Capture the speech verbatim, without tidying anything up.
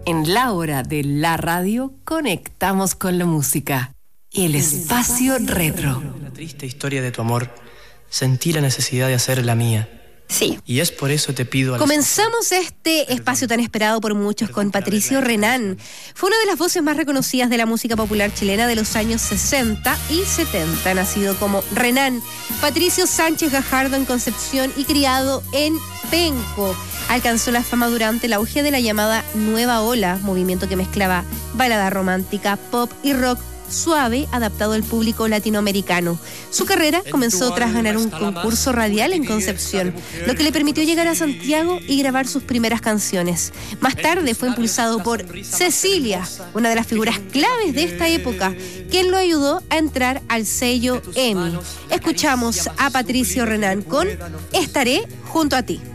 En la hora de la radio conectamos con la música. El espacio retro. La triste historia de tu amor, sentí la necesidad de hacer la mía. Sí. Y es por eso te pido... A Comenzamos este espacio tan esperado por muchos con Patricio Renán. Fue una de las voces más reconocidas de la música popular chilena de los años sesenta y setenta. Nacido como Renán Patricio Sánchez Gajardo en Concepción y criado en Penco. Alcanzó la fama durante el auge de la llamada Nueva Ola, movimiento que mezclaba balada romántica, pop y rock suave adaptado al público latinoamericano. Su carrera comenzó tras ganar un concurso radial en Concepción, lo que le permitió llegar a Santiago y grabar sus primeras canciones. Más tarde fue impulsado por Cecilia, una de las figuras claves de esta época, quien lo ayudó a entrar al sello EMI. Escuchamos a Patricio Renán con Estaré junto a ti.